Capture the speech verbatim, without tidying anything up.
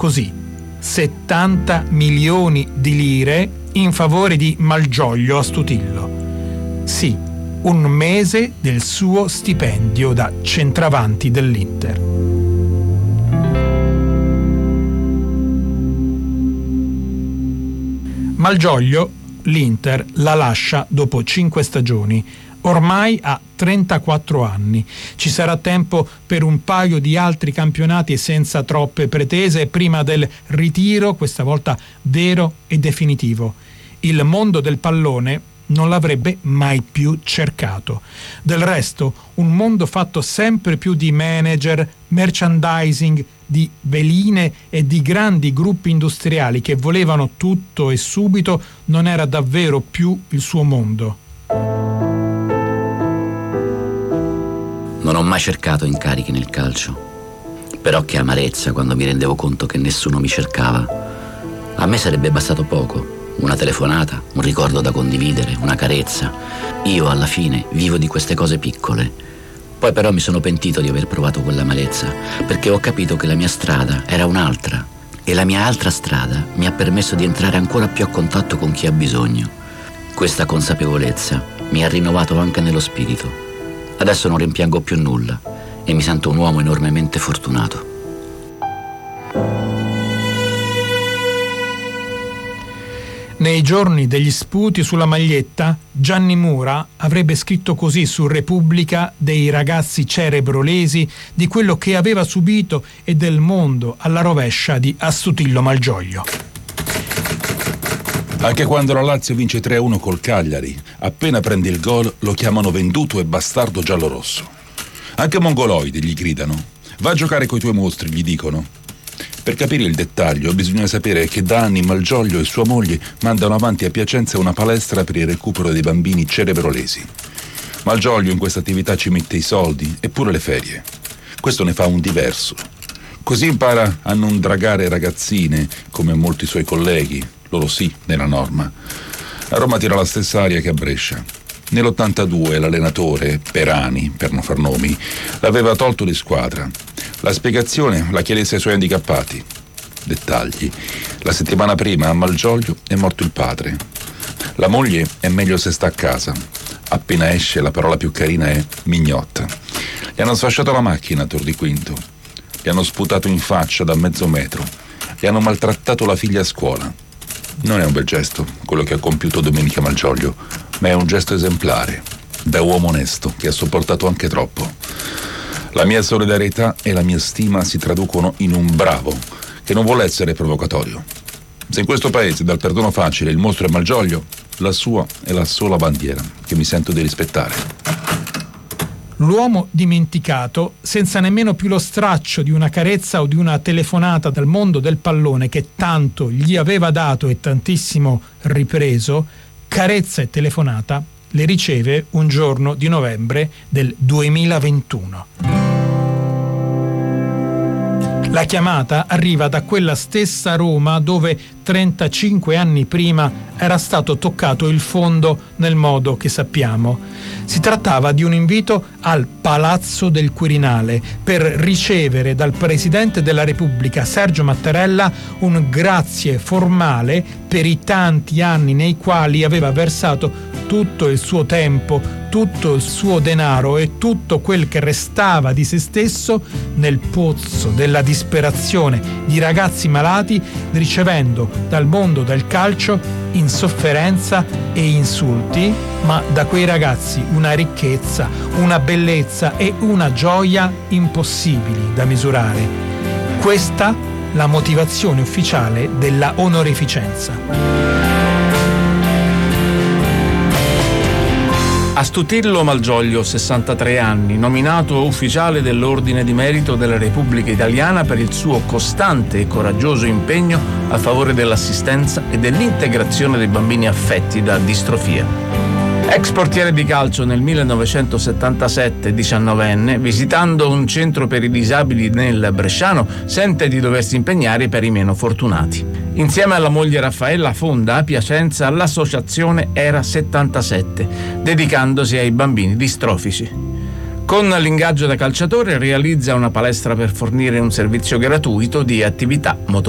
così: settanta milioni di lire in favore di Malgioglio a Stutillo. Sì, un mese del suo stipendio da centravanti dell'Inter. Malgioglio l'Inter la lascia dopo cinque stagioni. Ormai ha trentaquattro anni. Ci sarà tempo per un paio di altri campionati senza troppe pretese prima del ritiro, questa volta vero e definitivo. Il mondo del pallone non l'avrebbe mai più cercato. Del resto, un mondo fatto sempre più di manager, merchandising, di veline e di grandi gruppi industriali che volevano tutto e subito non era davvero più il suo mondo. Non ho mai cercato incarichi nel calcio, però che amarezza quando mi rendevo conto che nessuno mi cercava. A me sarebbe bastato poco, una telefonata, un ricordo da condividere, una carezza. Io alla fine vivo di queste cose piccole. Poi però mi sono pentito di aver provato quell'amarezza, perché ho capito che la mia strada era un'altra e la mia altra strada mi ha permesso di entrare ancora più a contatto con chi ha bisogno. Questa consapevolezza mi ha rinnovato anche nello spirito. Adesso non rimpiango più nulla e mi sento un uomo enormemente fortunato. Nei giorni degli sputi sulla maglietta, Gianni Mura avrebbe scritto così su Repubblica dei ragazzi cerebrolesi, di quello che aveva subito e del mondo alla rovescia di Astutillo Malgioglio. Anche quando la Lazio vince tre a uno col Cagliari, appena prende il gol lo chiamano venduto e bastardo giallorosso. Anche mongoloidi gli gridano: va a giocare coi tuoi mostri, gli dicono. Per capire il dettaglio bisogna sapere che da anni Malgioglio e sua moglie mandano avanti a Piacenza una palestra per il recupero dei bambini cerebrolesi. Malgioglio in questa attività ci mette i soldi e pure le ferie. Questo ne fa un diverso. Così impara a non dragare ragazzine come molti suoi colleghi, loro sì, nella norma. A Roma tira la stessa aria che a Brescia. Nell'ottantadue l'allenatore, Perani, per non far nomi, l'aveva tolto di squadra. La spiegazione la chiedesse ai suoi handicappati. Dettagli. La settimana prima a Malgioglio è morto il padre. La moglie è meglio se sta a casa. Appena esce la parola più carina è mignotta. Gli hanno sfasciato la macchina a Tor di Quinto. Gli hanno sputato in faccia da mezzo metro. Gli hanno maltrattato la figlia a scuola. Non è un bel gesto quello che ha compiuto Domenica Malgioglio, ma è un gesto esemplare, da uomo onesto che ha sopportato anche troppo. La mia solidarietà e la mia stima si traducono in un bravo che non vuole essere provocatorio. Se in questo paese dal perdono facile il mostro è Malgioglio, la sua è la sola bandiera che mi sento di rispettare. L'uomo dimenticato, senza nemmeno più lo straccio di una carezza o di una telefonata dal mondo del pallone che tanto gli aveva dato e tantissimo ripreso, carezza e telefonata le riceve un giorno di novembre del duemilaventuno. La chiamata arriva da quella stessa Roma dove trentacinque anni prima era stato toccato il fondo nel modo che sappiamo. Si trattava di un invito al Palazzo del Quirinale per ricevere dal Presidente della Repubblica Sergio Mattarella un grazie formale per i tanti anni nei quali aveva versato tutto il suo tempo, tutto il suo denaro e tutto quel che restava di se stesso nel pozzo della disperazione di ragazzi malati, ricevendo dal mondo del calcio insofferenza e insulti, ma da quei ragazzi una ricchezza, una bellezza e una gioia impossibili da misurare. Questa la motivazione ufficiale della onorificenza. Astutillo Malgioglio, sessantatré anni, nominato ufficiale dell'Ordine di Merito della Repubblica Italiana per il suo costante e coraggioso impegno a favore dell'assistenza e dell'integrazione dei bambini affetti da distrofia. Ex portiere di calcio nel millenovecentosettantasette, diciannovenne, visitando un centro per i disabili nel Bresciano, sente di doversi impegnare per i meno fortunati. Insieme alla moglie Raffaella fonda a Piacenza l'associazione Era settantasette, dedicandosi ai bambini distrofici. Con l'ingaggio da calciatore realizza una palestra per fornire un servizio gratuito di attività motorie.